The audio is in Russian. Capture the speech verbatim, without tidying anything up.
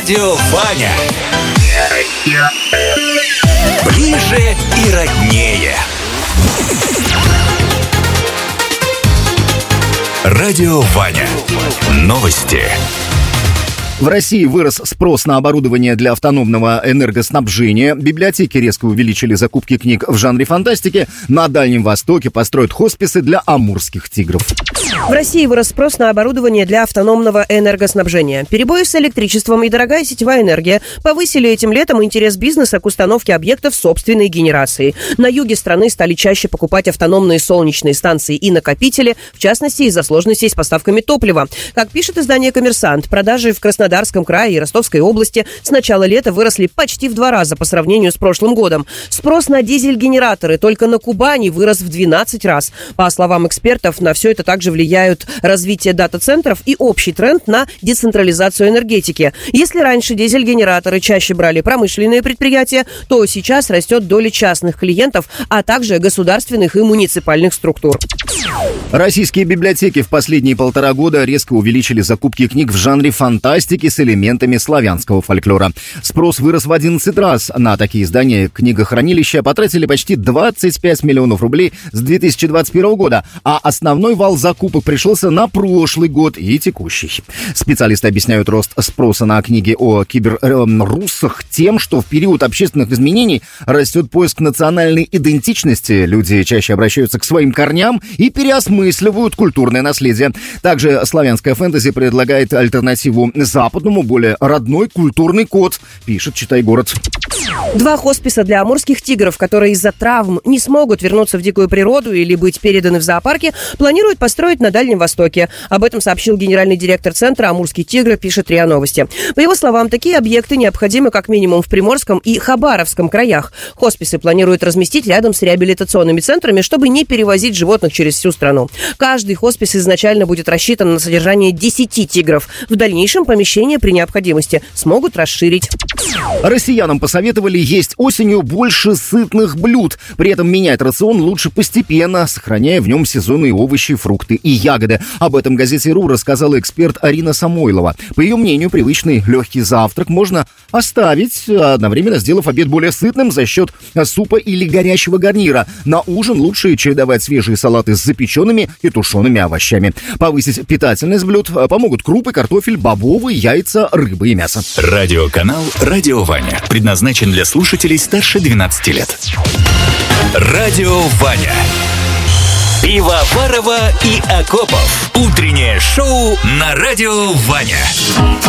Радио Ваня. Ближе и роднее. Радио Ваня. Новости. В России вырос спрос на оборудование для автономного энергоснабжения. Библиотеки резко увеличили закупки книг в жанре фантастики. На Дальнем Востоке построят хосписы для амурских тигров. В России вырос спрос на оборудование для автономного энергоснабжения. Перебои с электричеством и дорогая сетевая энергия повысили этим летом интерес бизнеса к установке объектов собственной генерации. На юге страны стали чаще покупать автономные солнечные станции и накопители, в частности, из-за сложностей с поставками топлива. Как пишет издание «Коммерсант», продажи в Краснодарском крае и Ростовской области с начала лета выросли почти в два раза по сравнению с прошлым годом. Спрос на дизель-генераторы только на Кубани вырос в двенадцать раз. По словам экспертов, на все это также влияют развитие дата-центров и общий тренд на децентрализацию энергетики. Если раньше дизель-генераторы чаще брали промышленные предприятия, то сейчас растет доля частных клиентов, а также государственных и муниципальных структур. Российские библиотеки в последние полтора года резко увеличили закупки книг в жанре фантастики с элементами славянского фольклора. Спрос вырос в одиннадцать раз. На такие издания книгохранилища потратили почти двадцать пять миллионов рублей с две тысячи двадцать первого года, а основной вал закупок пришелся на прошлый год и текущий. Специалисты объясняют рост спроса на книги о киберруссах тем, что в период общественных изменений растет поиск национальной идентичности. Люди чаще обращаются к своим корням и переосмысливают культурное наследие. Также славянская фэнтези предлагает альтернативу западному, более родной культурный код, пишет «Читай город». Два хосписа для амурских тигров, которые из-за травм не смогут вернуться в дикую природу или быть переданы в зоопарке, планируют построить на Дальнем Востоке. Об этом сообщил генеральный директор центра «Амурские тигры», пишет РИА Новости. По его словам, такие объекты необходимы как минимум в Приморском и Хабаровском краях. Хосписы планируют разместить рядом с реабилитационными центрами, чтобы не перевозить животных через всю страну. Каждый хоспис изначально будет рассчитан на содержание десяти тигров. В дальнейшем помещения при необходимости смогут расширить. Россиянам посоветовали есть осенью больше сытных блюд. При этом менять рацион лучше постепенно, сохраняя в нем сезонные овощи, фрукты и ягоды. Об этом газете «Ру» рассказала эксперт Арина Самойлова. По ее мнению, привычный легкий завтрак можно оставить, одновременно сделав обед более сытным за счет супа или горячего гарнира. На ужин лучше чередовать свежие салаты с запеченными и тушеными овощами. Повысить питательность блюд помогут крупы, картофель, бобовые, яйца, рыба и мясо. Радиоканал «Радио Ваня» предназначен для слушателей старше двенадцати лет. Радио Ваня. Пивоварова и Акопов. Утреннее шоу на Радио Ваня.